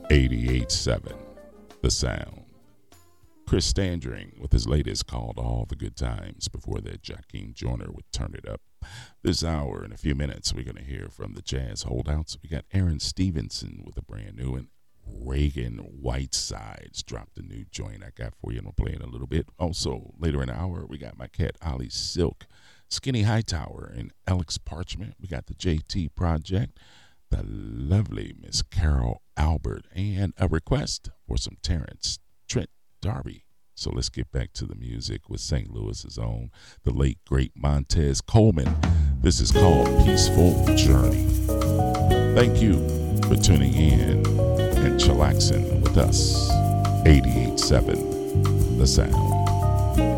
88.7 The Sound. Chris Standring with his latest called All the Good Times. Before that, Jakeem Joyner would Turn It Up. This hour, in a few minutes, we're going to hear from the Jazz Holdouts. We got Aaron Stevenson with a brand new one. Reagan Whitesides dropped a new joint I got for you, and we'll play in a little bit. Also, later in the hour, we got my cat Ollie Silk, Skinny Hightower, and Alex Parchment. We got the JT Project, the lovely Miss Carol Albert, and a request for some Terrence Trent D'Arby. So let's get back to the music with St. Louis's own, the late, great Montez Coleman. This is called Peaceful Journey. Thank you for tuning in and chillaxing with us. 88.7 The Sound.